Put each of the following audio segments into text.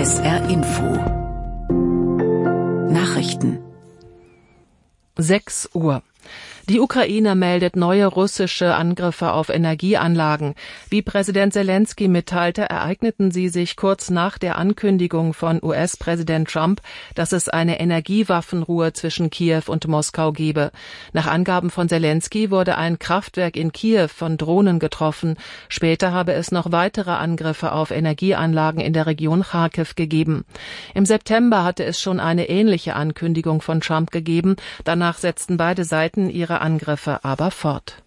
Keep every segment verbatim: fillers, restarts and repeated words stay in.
S R Info Nachrichten sechs Uhr. Die Ukraine meldet neue russische Angriffe auf Energieanlagen. Wie Präsident Selenskyj mitteilte, ereigneten sie sich kurz nach der Ankündigung von U S-Präsident Trump, dass es eine Energiewaffenruhe zwischen Kiew und Moskau gebe. Nach Angaben von Selenskyj wurde ein Kraftwerk in Kiew von Drohnen getroffen. Später habe es noch weitere Angriffe auf Energieanlagen in der Region Charkiw gegeben. Im September hatte es schon eine ähnliche Ankündigung von Trump gegeben. Danach setzten beide Seiten ihre Angriffe aber fort.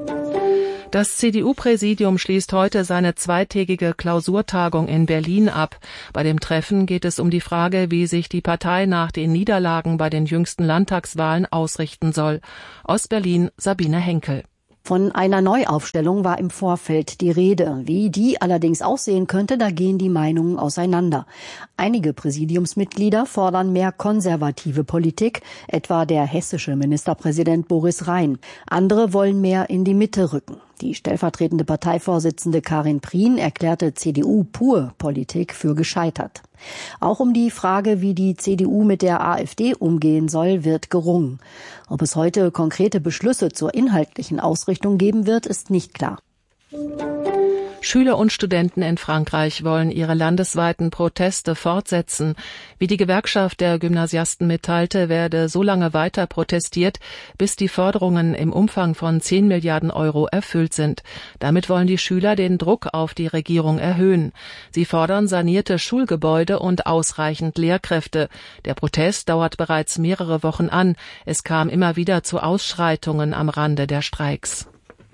Das C D U-Präsidium schließt heute seine zweitägige Klausurtagung in Berlin ab. Bei dem Treffen geht es um die Frage, wie sich die Partei nach den Niederlagen bei den jüngsten Landtagswahlen ausrichten soll. Aus Berlin Sabine Henkel. Von einer Neuaufstellung war im Vorfeld die Rede. Wie die allerdings aussehen könnte, da gehen die Meinungen auseinander. Einige Präsidiumsmitglieder fordern mehr konservative Politik, etwa der hessische Ministerpräsident Boris Rhein. Andere wollen mehr in die Mitte rücken. Die stellvertretende Parteivorsitzende Karin Prien erklärte C D U-Pur-Politik für gescheitert. Auch um die Frage, wie die C D U mit der AfD umgehen soll, wird gerungen. Ob es heute konkrete Beschlüsse zur inhaltlichen Ausrichtung geben wird, ist nicht klar. Schüler und Studenten in Frankreich wollen ihre landesweiten Proteste fortsetzen. Wie die Gewerkschaft der Gymnasiasten mitteilte, werde so lange weiter protestiert, bis die Forderungen im Umfang von zehn Milliarden Euro erfüllt sind. Damit wollen die Schüler den Druck auf die Regierung erhöhen. Sie fordern sanierte Schulgebäude und ausreichend Lehrkräfte. Der Protest dauert bereits mehrere Wochen an. Es kam immer wieder zu Ausschreitungen am Rande der Streiks.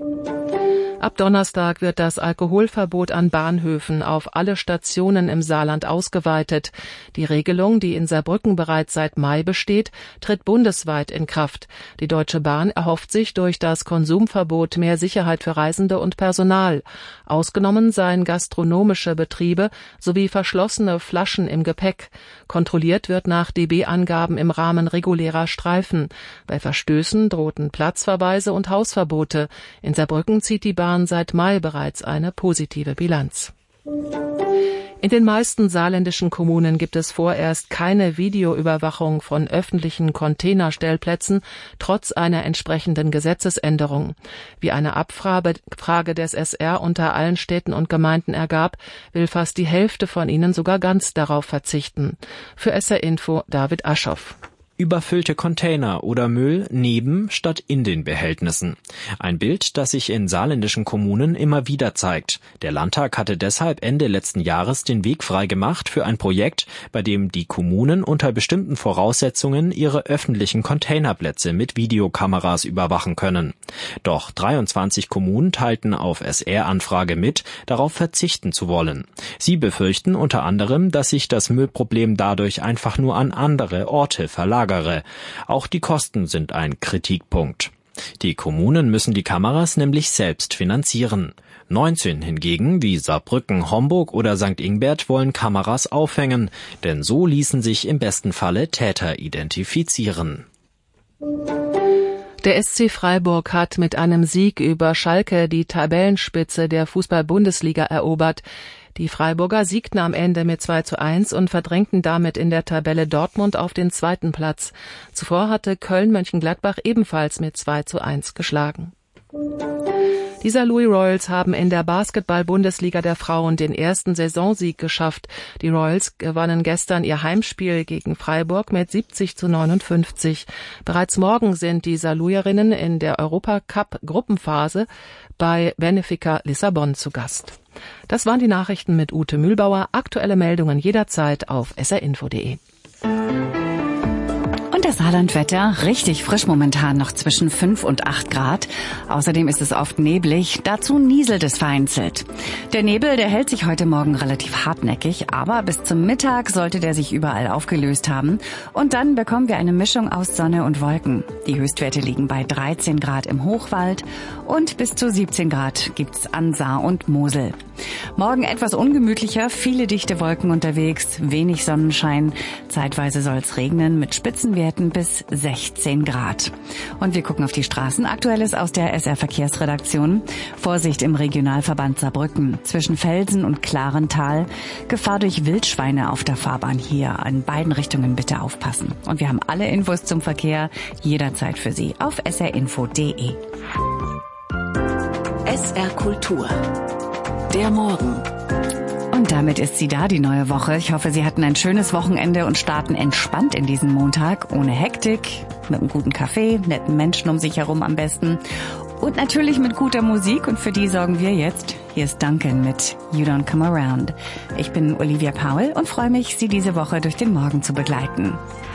Ab Donnerstag wird das Alkoholverbot an Bahnhöfen auf alle Stationen im Saarland ausgeweitet. Die Regelung, die in Saarbrücken bereits seit Mai besteht, tritt bundesweit in Kraft. Die Deutsche Bahn erhofft sich durch das Konsumverbot mehr Sicherheit für Reisende und Personal. Ausgenommen seien gastronomische Betriebe sowie verschlossene Flaschen im Gepäck. Kontrolliert wird nach D B-Angaben im Rahmen regulärer Streifen. Bei Verstößen drohten Platzverweise und Hausverbote. In Saarbrücken zieht die Bahn seit Mai bereits eine positive Bilanz. In den meisten saarländischen Kommunen gibt es vorerst keine Videoüberwachung von öffentlichen Containerstellplätzen, trotz einer entsprechenden Gesetzesänderung. Wie eine Abfrage des S R unter allen Städten und Gemeinden ergab, will fast die Hälfte von ihnen sogar ganz darauf verzichten. Für S R Info David Aschoff. Überfüllte Container oder Müll neben statt in den Behältnissen. Ein Bild, das sich in saarländischen Kommunen immer wieder zeigt. Der Landtag hatte deshalb Ende letzten Jahres den Weg freigemacht für ein Projekt, bei dem die Kommunen unter bestimmten Voraussetzungen ihre öffentlichen Containerplätze mit Videokameras überwachen können. Doch dreiundzwanzig Kommunen teilten auf S R-Anfrage mit, darauf verzichten zu wollen. Sie befürchten unter anderem, dass sich das Müllproblem dadurch einfach nur an andere Orte verlagert. Auch die Kosten sind ein Kritikpunkt. Die Kommunen müssen die Kameras nämlich selbst finanzieren. neunzehn hingegen, wie Saarbrücken, Homburg oder Sankt Ingbert, wollen Kameras aufhängen, denn so ließen sich im besten Falle Täter identifizieren. Der S C Freiburg hat mit einem Sieg über Schalke die Tabellenspitze der Fußball-Bundesliga erobert. Die Freiburger siegten am Ende mit zwei zu eins und verdrängten damit in der Tabelle Dortmund auf den zweiten Platz. Zuvor hatte Köln-Mönchengladbach ebenfalls mit zwei zu eins geschlagen. Die Saarlouis Royals haben in der Basketball-Bundesliga der Frauen den ersten Saisonsieg geschafft. Die Royals gewannen gestern ihr Heimspiel gegen Freiburg mit siebzig zu neunundfünfzig. Bereits morgen sind die Saarlouierinnen in der Europacup-Gruppenphase bei Benfica Lissabon zu Gast. Das waren die Nachrichten mit Ute Mühlbauer. Aktuelle Meldungen jederzeit auf s r info punkt d e. Das Saarlandwetter richtig frisch momentan, noch zwischen fünf und acht Grad. Außerdem ist es oft neblig, dazu nieselt es vereinzelt. Der Nebel, der hält sich heute Morgen relativ hartnäckig, aber bis zum Mittag sollte der sich überall aufgelöst haben. Und dann bekommen wir eine Mischung aus Sonne und Wolken. Die Höchstwerte liegen bei dreizehn Grad im Hochwald und bis zu siebzehn Grad gibt's an Saar und Mosel. Morgen etwas ungemütlicher, viele dichte Wolken unterwegs, wenig Sonnenschein. Zeitweise soll es regnen mit Spitzenwerten achten bis sechzehn Grad. Und wir gucken auf die Straßen. Aktuelles aus der S R-Verkehrsredaktion. Vorsicht im Regionalverband Saarbrücken. Zwischen Felsen und Klarental. Gefahr durch Wildschweine auf der Fahrbahn hier. In beiden Richtungen bitte aufpassen. Und wir haben alle Infos zum Verkehr jederzeit für Sie auf s r info punkt d e. S R Kultur. Der Morgen. Und damit ist sie da, die neue Woche. Ich hoffe, Sie hatten ein schönes Wochenende und starten entspannt in diesen Montag. Ohne Hektik, mit einem guten Kaffee, netten Menschen um sich herum am besten. Und natürlich mit guter Musik. Und für die sorgen wir jetzt. Hier ist Duncan mit You Don't Come Around. Ich bin Olivia Powell und freue mich, Sie diese Woche durch den Morgen zu begleiten.